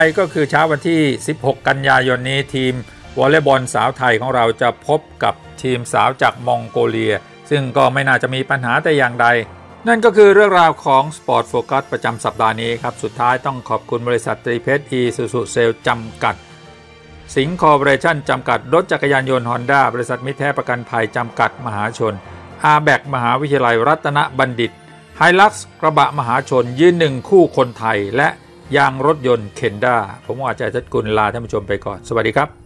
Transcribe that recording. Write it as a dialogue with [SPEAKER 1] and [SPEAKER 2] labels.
[SPEAKER 1] ก็คือเช้าวันที่ 16 กันยายนนี้ทีมวอลเลย์บอลสาวไทยของเราจะพบกับทีมสาวจากมองโกเลียซึ่งก็ไม่น่าจะมีปัญหาแต่อย่างใดนั่นก็คือเรื่องราวของ Sport Focus ประจำสัปดาห์นี้ครับสุดท้ายต้องขอบคุณบริษัทตรีเพชร Isuzu Sales จำกัดสิงห์คอร์ปอเรชั่นจำกัดรถจักรยานยนต์ Honda บริษัทมิตรแท้ประกันภัยจำกัดมหาชน Abec มหาวิทยาลัยรัตนบัณฑิต Hilux กระบะมหาชนยืนหนึ่งคู่คนไทยและยางรถยนต์เคนด้าผมอาจารย์ทัศกุลลาท่านผู้ชมไปก่อนสวัสดีครับ